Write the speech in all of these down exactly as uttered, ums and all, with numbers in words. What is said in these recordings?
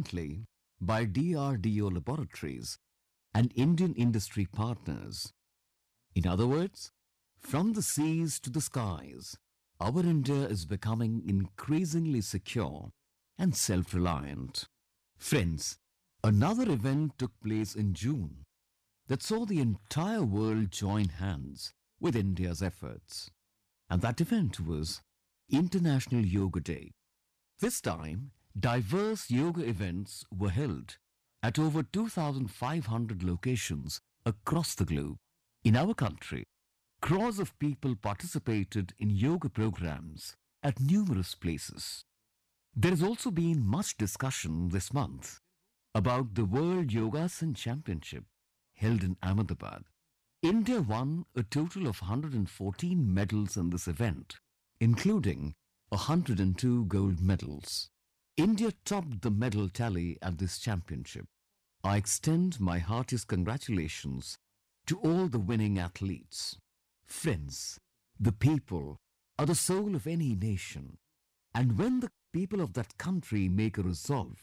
jointly by D R D O laboratories and Indian industry partners. In other words, from the seas to the skies, our India is becoming increasingly secure and self-reliant. Friends, another event took place in June that saw the entire world join hands with India's efforts. And that event was International Yoga Day. This time, diverse yoga events were held at over two thousand five hundred locations across the globe. In our country, crores of people participated in yoga programs at numerous places. There has also been much discussion this month about the World Yogasan Championship held in Ahmedabad. India won a total of one hundred fourteen medals in this event, including one hundred two gold medals. India topped the medal tally at this championship. I extend my heartiest congratulations to all the winning athletes. Friends, the people are the soul of any nation, and when the people of that country make a resolve,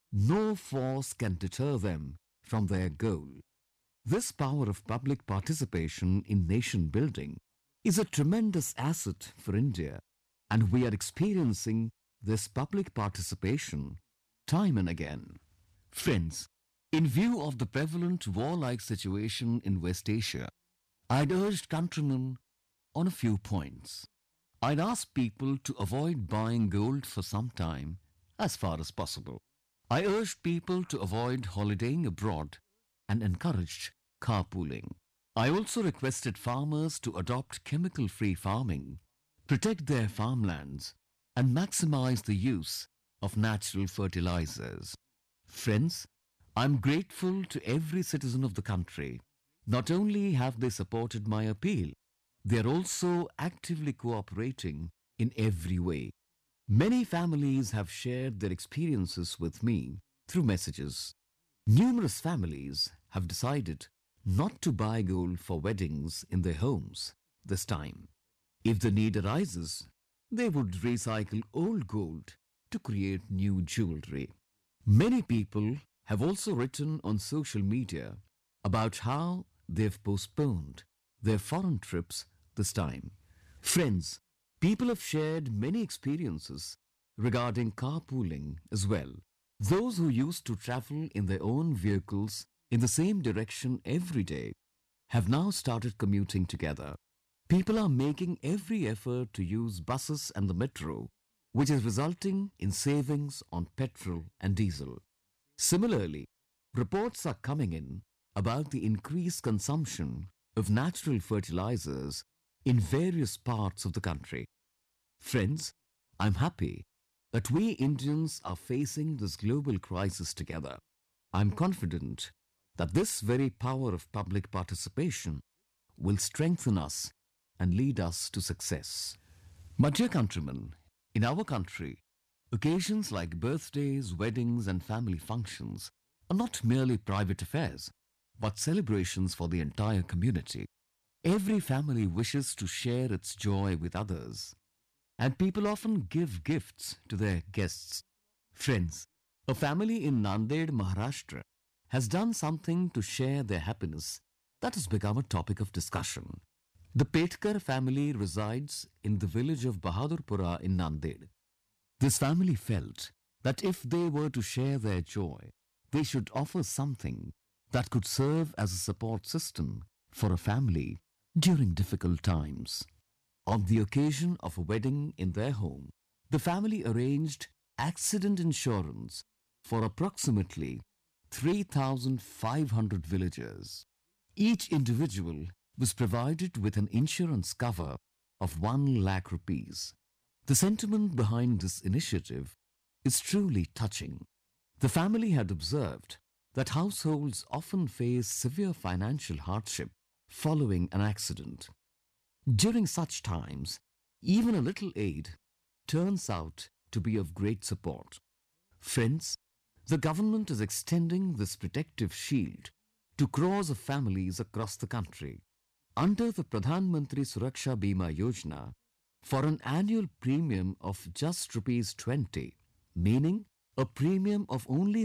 no force can deter them from their goal. This power of public participation in nation building is a tremendous asset for India, and we are experiencing this public participation time and again. Friends, in view of the prevalent warlike situation in West Asia, I'd urged countrymen on a few points. I'd asked people to avoid buying gold for some time, as far as possible. I urged people to avoid holidaying abroad and encouraged carpooling. I also requested farmers to adopt chemical-free farming, protect their farmlands, and maximize the use of natural fertilizers. Friends, I'm grateful to every citizen of the country. Not only have they supported my appeal, they are also actively cooperating in every way. Many families have shared their experiences with me through messages. Numerous families have decided not to buy gold for weddings in their homes this time. If the need arises, they would recycle old gold to create new jewelry. Many people have also written on social media about how they've postponed their foreign trips this time. Friends, people have shared many experiences regarding carpooling as well. Those who used to travel in their own vehicles in the same direction every day have now started commuting together. People are making every effort to use buses and the metro, which is resulting in savings on petrol and diesel. Similarly, reports are coming in about the increased consumption of natural fertilizers in various parts of the country. Friends, I'm happy that we Indians are facing this global crisis together. I'm confident that this very power of public participation will strengthen us and lead us to success. My dear countrymen, in our country, occasions like birthdays, weddings and family functions are not merely private affairs, but celebrations for the entire community. Every family wishes to share its joy with others, and people often give gifts to their guests. Friends, a family in Nanded, Maharashtra has done something to share their happiness that has become a topic of discussion. The Petkar family resides in the village of Bahadurpura in Nanded. This family felt that if they were to share their joy, they should offer something that could serve as a support system for a family during difficult times. On the occasion of a wedding in their home, the family arranged accident insurance for approximately three thousand five hundred villagers. Each individual was provided with an insurance cover of one lakh rupees. The sentiment behind this initiative is truly touching. The family had observed that households often face severe financial hardship following an accident. During such times, even a little aid turns out to be of great support. Friends, the government is extending this protective shield to crores of families across the country. Under the Pradhan Mantri Suraksha Bima Yojana, for an annual premium of just rupees twenty, meaning a premium of only